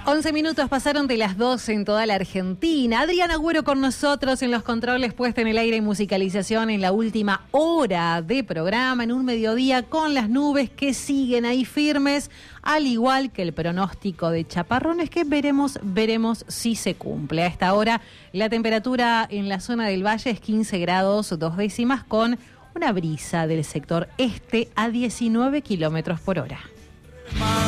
11 minutos pasaron de las 12 en toda la Argentina. Adrián Agüero con nosotros en los controles, puesta en el aire y musicalización en la última hora de programa, en un mediodía con las nubes que siguen ahí firmes, al igual que el pronóstico de chaparrones que veremos si se cumple. A esta hora la temperatura en la zona del valle es 15 grados 2 décimas con una brisa del sector este a 19 kilómetros por hora.